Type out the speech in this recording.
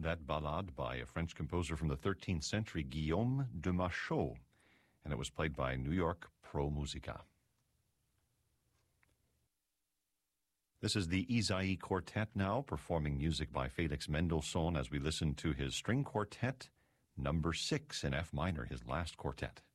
that ballade by a French composer from the 13th century, Guillaume de Machaut, and it was played by New York Pro Musica. This is the Isaïe Quartet now, performing music by Felix Mendelssohn as we listen to his string quartet, number 6 in F minor, his last quartet.